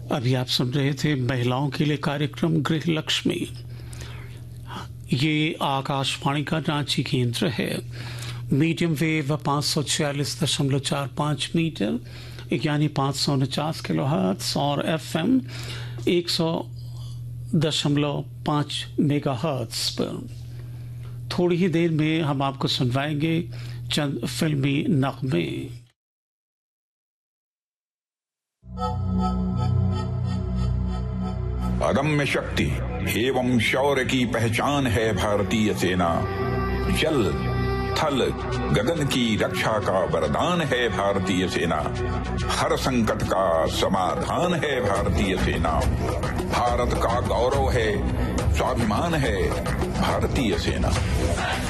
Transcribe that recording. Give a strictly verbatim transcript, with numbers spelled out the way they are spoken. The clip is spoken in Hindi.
अभी आप सुन रहे थे महिलाओं के लिए कार्यक्रम गृह लक्ष्मी। ये आकाशवाणी का रांची केंद्र है। मीडियम वेव पाँच सौ छियालीस दशमलव चार पाँच मीटर यानी पाँच सौ उनचास किलो हर्ट्ज और एफ एम एक सौ दशमलव पाँच मेगा हर्ट्ज पर। थोड़ी ही देर में हम आपको सुनवाएंगे चंद फिल्मी नगमे। अदम्य शक्ति एवं शौर्य की पहचान है भारतीय सेना। जल थल गगन की रक्षा का वरदान है भारतीय सेना। हर संकट का समाधान है भारतीय सेना। भारत का गौरव है, स्वाभिमान है भारतीय सेना।